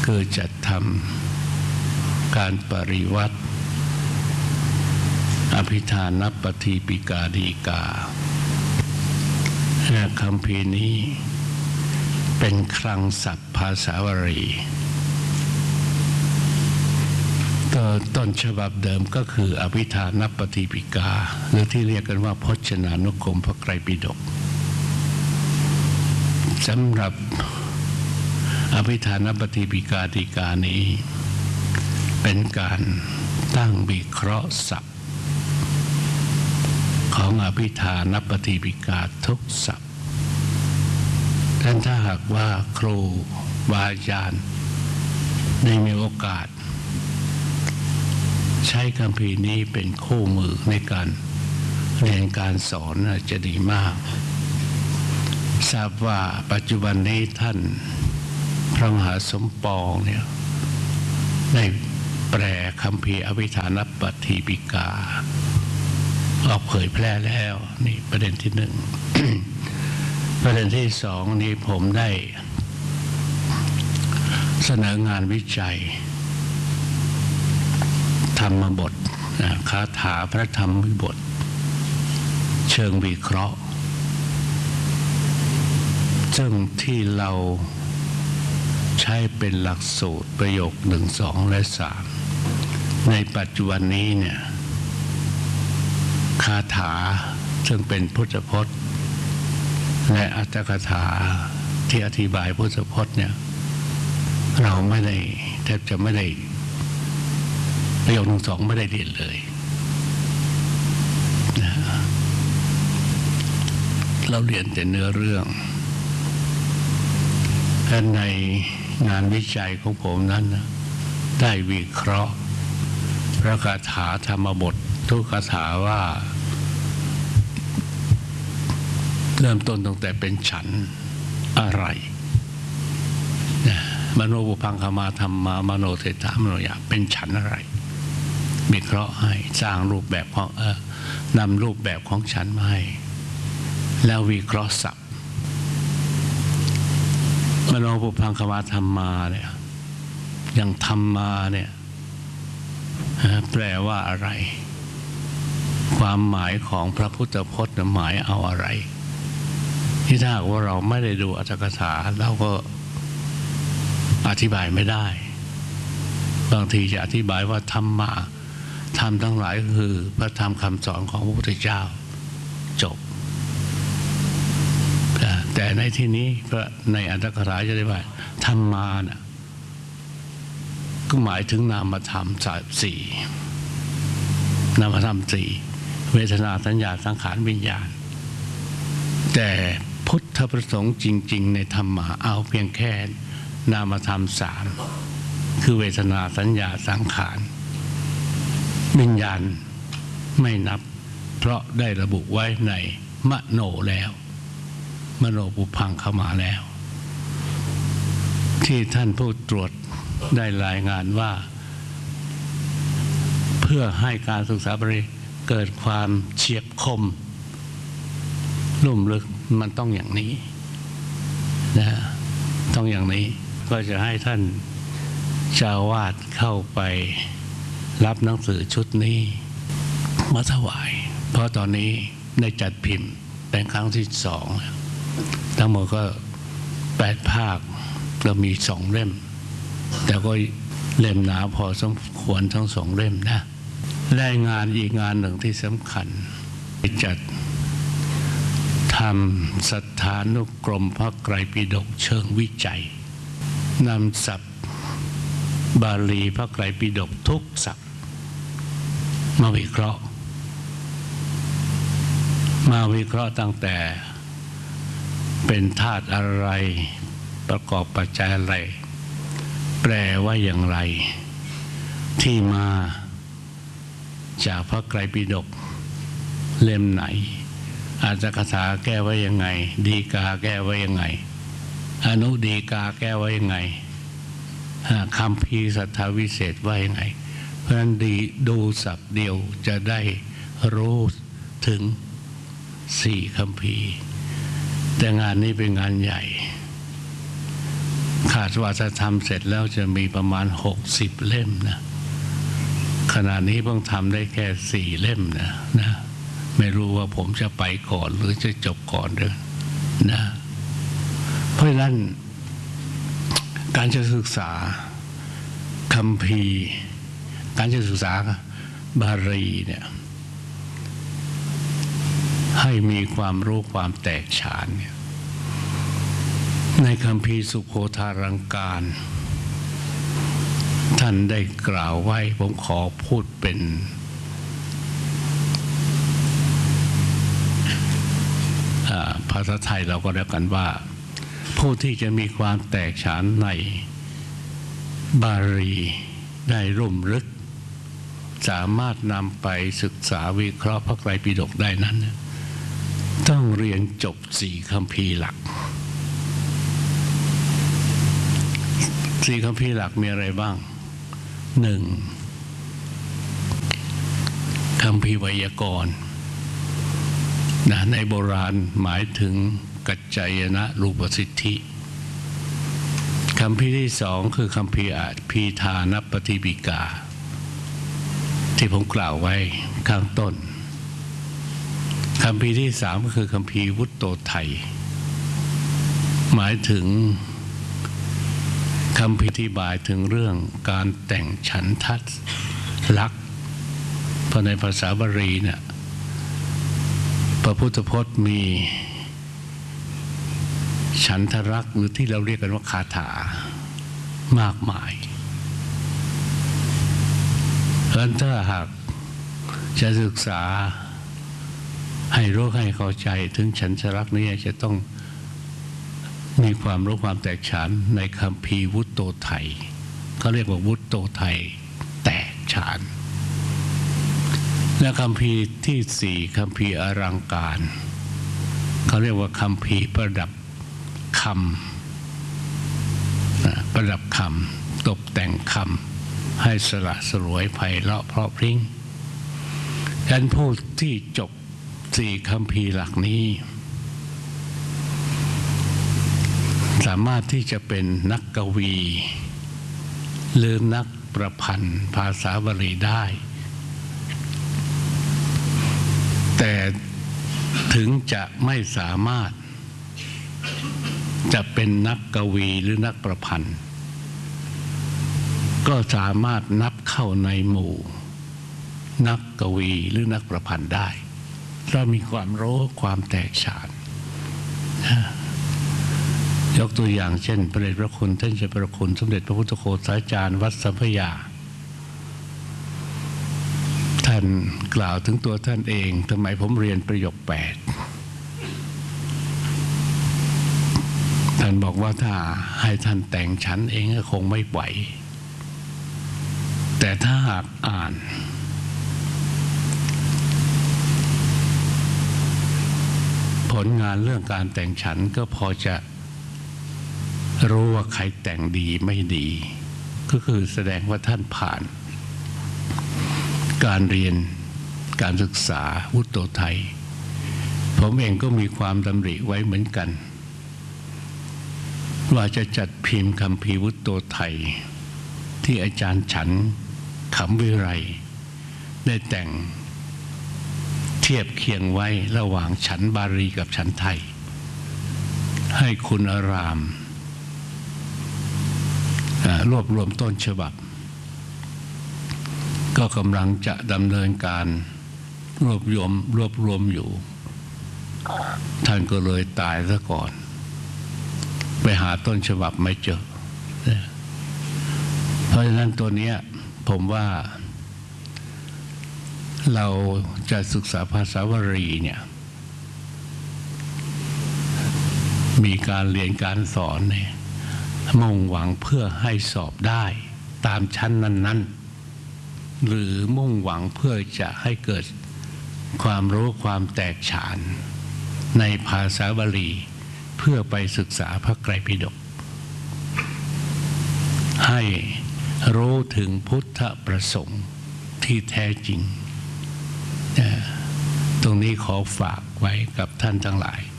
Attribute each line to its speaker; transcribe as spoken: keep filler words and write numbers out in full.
Speaker 1: คือจัดทำการปริวัติอภิธานปฏิปิกาดีกาและคำพีนี้เป็นคลังศัพท์ภาษาวารีต้นฉบับเดิมก็คืออภิธานปฏิปิกาหรือที่เรียกกันว่าพจนานุกรมพระไตรปิฎกสำหรับอภิธานปฏิปิกาดีกานี้เป็นการตั้งวิเคราะห์ศัพท์ของอภิธานปฏิปิกาทุกศัพท์ท่านถ้าหากว่าครูบาอาจารย์ได้มีโอกาสใช้คัมภีร์นี้เป็นคู่มือในการเรียนการสอนจะดีมากทราบว่าปัจจุบันนี้ท่านพระมหาสมปองเนี่ยได้แปลคัมภีร์อภิธานปฏิปิกาออกเผยแพร่แล้วนี่ประเด็นที่หนึ่ง ประเด็นที่สองนี้ผมได้เสนองานวิจัยธรรมบทคาถาพระธรรมบทเชิงวิเคราะห์ซึ่งที่เราใช้เป็นหลักสูตรประโยคหนึ่งสองและสามในปัจจุบันนี้เนี่ยคาถาซึ่งเป็นพุทธพจน์และอัตถกถาที่อธิบายพุทธพจน์เนี่ยเราไม่ได้แทบจะไม่ได้ประโยคหนึ่งสองไม่ได้เรียนเลยนะเราเรียนแต่เนื้อเรื่องและในงานวิจัยของผมนั้นได้วิเคราะห์พระคาถาธรรมบททุกคาถาว่าเริ่มต้นตั้งแต่เป็นฉันอะไรนะมโนปุพังคมาธรรมามโนเศรษฐามโนยะเป็นฉันอะไรวิเคราะห์ให้สร้างรูปแบบของเออนำรูปแบบของฉันมาให้แล้ววิเคราะห์ศัพท์มโนปุพังคมาธรรมาเนี่ยอย่างธรรมาเนี่ยแปลว่าอะไรความหมายของพระพุทธพจน์หมายเอาอะไรที่ถ้าว่าเราไม่ได้ดูอัตถกถาเราก็อธิบายไม่ได้บางทีจะอธิบายว่าธรรมะธรรมทั้งหลายก็คือพระธรรมคำสอนของพระพุทธเจ้าจบแต่ในที่นี้ก็ในอัตถกถาจะได้ว่าธรรมานะก็หมายถึงนามธรรมสี่นามธรรมสี่เวทนาสัญญาสังขารวิญญาณแต่พุทธประสงค์จริงๆในธรรมะเอาเพียงแค่นามธรรมสามคือเวทนาสัญญาสังขารวิญญาณไม่นับเพราะได้ระบุไว้ในมโนแล้วมโนปุพังเข้ามาแล้วที่ท่านผู้ตรวจได้รายงานว่าเพื่อให้การศึกษาบริเกิดความเฉียบคมลุ่มลึกมันต้องอย่างนี้นะต้องอย่างนี้ก็จะให้ท่านเจ้าวาดเข้าไปรับหนังสือชุดนี้มาถวายเพราะตอนนี้ได้จัดพิมพ์เป็นครั้งที่สองทั้งหมดก็แปดภาคเรามีสองเล่มแต่ก็เล่มหนาพอสมควรทั้งสองเล่มนะและงานอีกงานหนึ่งที่สำคัญจัดทำสถานุกรมพระไตรปิฎกเชิงวิจัยนำศัพท์บาลีพระไตรปิฎกทุกศัพท์มาวิเคราะห์มาวิเคราะห์ตั้งแต่เป็นธาตุอะไรประกอบปัจจัยอะไรแปลว่าอย่างไรที่มาจากพระไตรปิฎกเล่มไหนอัตถกถาแก้ไว้ยังไงดีกาแก้ไว้ยังไงอนุดีกาแก้ไว้ยังไงคัมภีร์สัทธวิเศษว่ายังไงเพราะฉะนั้นดีดูศัพท์เดียวจะได้รู้ถึงสี่คัมภีร์แต่งานนี้เป็นงานใหญ่คาดว่าจะทำเสร็จแล้วจะมีประมาณหกสิบเล่มนะขณะนี้เพิ่งทำได้แค่สี่เล่มนะนะไม่รู้ว่าผมจะไปก่อนหรือจะจบก่อนเด้อนะเพราะฉะนั้นการจะศึกษาคัมภีร์การจะศึกษาบาลีเนี่ยให้มีความรู้ความแตกฉานเนี่ยในคัมภีร์สุโขทาลังการท่านได้กล่าวไว้ผมขอพูดเป็นภาษาไทยเราก็เรียกกันว่าผู้ที่จะมีความแตกฉานในบาลีได้ร่มรึกสามารถนำไปศึกษาวิเคราะห์พระไตรปิฎกได้นั้นต้องเรียนจบสี่คัมภีร์หลักสี่คัมภีร์หลักมีอะไรบ้างหนึ่งคัมภีร์ไวยากรณ์นะในโบราณหมายถึงกัจจายนะรูปสิทธิคัมภีร์ที่สองคือคัมภีร์อภิธานปฏิปิกาที่ผมกล่าวไว้ข้างต้นคัมภีร์ที่สามก็คือคัมภีร์วุตโตไทยหมายถึงคำอธิบายถึงเรื่องการแต่งฉันทัศลักษณ์เพราะในภาษาบาลีเนี่ยพระพุทธพจน์มีฉันทลักษณ์หรือที่เราเรียกกันว่าคาถามากมายเพราะฉะนั้นถ้าหากจะศึกษาให้รู้ให้เข้าใจถึงฉันทลักษณ์นี้จะต้องมีความรู้ความแตกฉานในคัมภีร์วุตโตไทยเขาเรียกว่าวุตโตไทยแตกฉานและคัมภีร์ที่สี่คัมภีร์อลังการเขาเรียกว่าคัมภีร์ประดับคำประดับคำตกแต่งคำให้สละสลวยไพเราะเพราะพริ้งดังนั้นผู้ที่จบสี่คัมภีร์หลักนี้สามารถที่จะเป็นนักกวีหรือนักประพันธ์ภาษาบาลีได้แต่ถึงจะไม่สามารถจะเป็นนักกวีหรือนักประพันธ์ก็สามารถนับเข้าในหมู่นักกวีหรือนักประพันธ์ได้เรามีความรู้ความแตกฉานยกตัวอย่างเช่นพระเดชพระคุณท่านเจ้าพระคุณสมเด็จพระพุทธโฆษาจารย์วัดสัมพยาท่านกล่าวถึงตัวท่านเองทำไมผมเรียนประโยคแปดท่านบอกว่าถ้าให้ท่านแต่งฉันเองก็คงไม่ไหวแต่ถ้าหากอ่านผลงานเรื่องการแต่งฉันก็พอจะรู้ว่าใครแต่งดีไม่ดีก็คือแสดงว่าท่านผ่านการเรียนการศึกษาวุตโตไทยผมเองก็มีความดำริไว้เหมือนกันว่าจะจัดพิมพ์คัมภีร์วุตโตไทยที่อาจารย์ฉันขำวิไรได้แต่งเทียบเคียงไว้ระหว่างฉันบาลีกับฉันไทยให้คุณอารามรวบรวมต้นฉบับก็กำลังจะดำเนินการรวบรวมรวบรวมอยู่ท่านก็เลยตายซะก่อนไปหาต้นฉบับไม่เจอเพราะฉะนั้นตัวนี้ผมว่าเราจะศึกษาภาษาบาลีเนี่ยมีการเรียนการสอนเนี่ยมุ่งหวังเพื่อให้สอบได้ตามชั้นนั้นๆหรือมุ่งหวังเพื่อจะให้เกิดความรู้ความแตกฉานในภาษาบาลีเพื่อไปศึกษาพระไตรปิฎกให้รู้ถึงพุทธประสงค์ที่แท้จริงตรงนี้ขอฝากไว้กับท่านทั้งหลาย